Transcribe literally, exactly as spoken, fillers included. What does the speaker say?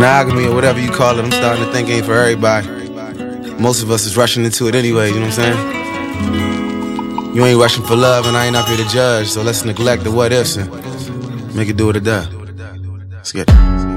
monogamy or whatever you call it, I'm starting to think ain't for everybody. Most of us is rushing into it anyway, you know what I'm saying? You ain't rushing for love and I ain't up here to judge, so let's neglect the what ifs and make it do what it does. Let's get it.